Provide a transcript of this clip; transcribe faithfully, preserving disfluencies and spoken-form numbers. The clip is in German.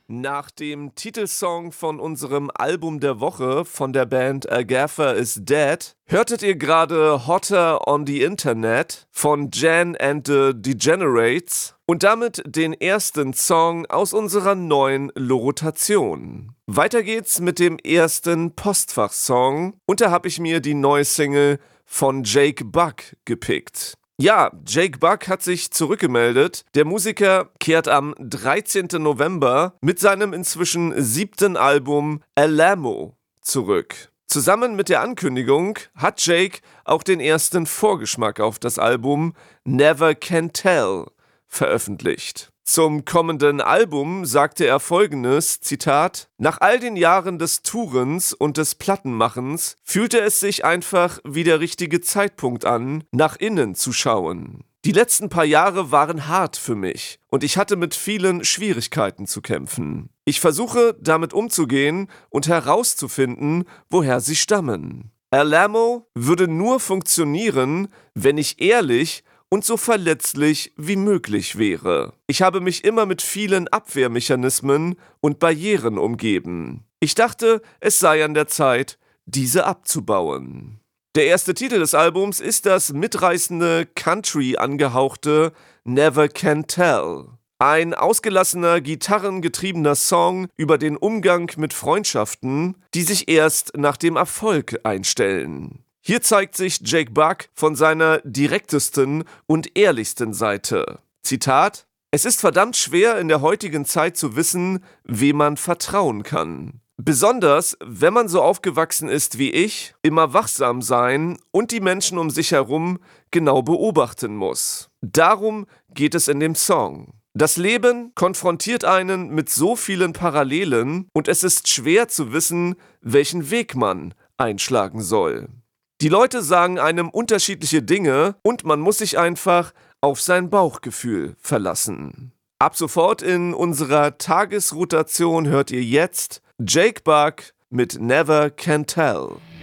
Nach dem Titelsong von unserem Album der Woche von der Band Agatha is Dead hörtet ihr gerade Hotter on the Internet von Jan and the Degenerates und damit den ersten Song aus unserer neuen Lorotation. Weiter geht's mit dem ersten Postfach-Song und da habe ich mir die neue Single von Jake Buck gepickt. Ja, Jake Buck hat sich zurückgemeldet. Der Musiker kehrt am dreizehnten November mit seinem inzwischen siebten Album Alamo zurück. Zusammen mit der Ankündigung hat Jake auch den ersten Vorgeschmack auf das Album Never Can Tell veröffentlicht. Zum kommenden Album sagte er folgendes, Zitat: Nach all den Jahren des Tourens und des Plattenmachens fühlte es sich einfach wie der richtige Zeitpunkt an, nach innen zu schauen. Die letzten paar Jahre waren hart für mich und ich hatte mit vielen Schwierigkeiten zu kämpfen. Ich versuche, damit umzugehen und herauszufinden, woher sie stammen. Alamo würde nur funktionieren, wenn ich ehrlich und so verletzlich wie möglich wäre. Ich habe mich immer mit vielen Abwehrmechanismen und Barrieren umgeben. Ich dachte, es sei an der Zeit, diese abzubauen. Der erste Titel des Albums ist das mitreißende Country angehauchte Never Can Tell. Ein ausgelassener, gitarrengetriebener Song über den Umgang mit Freundschaften, die sich erst nach dem Erfolg einstellen. Hier zeigt sich Jake Buck von seiner direktesten und ehrlichsten Seite. Zitat: Es ist verdammt schwer in der heutigen Zeit zu wissen, wem man vertrauen kann. Besonders, wenn man so aufgewachsen ist wie ich, immer wachsam sein und die Menschen um sich herum genau beobachten muss. Darum geht es in dem Song. Das Leben konfrontiert einen mit so vielen Parallelen und es ist schwer zu wissen, welchen Weg man einschlagen soll. Die Leute sagen einem unterschiedliche Dinge und man muss sich einfach auf sein Bauchgefühl verlassen. Ab sofort in unserer Tagesrotation hört ihr jetzt Jake Buck mit Never Can Tell.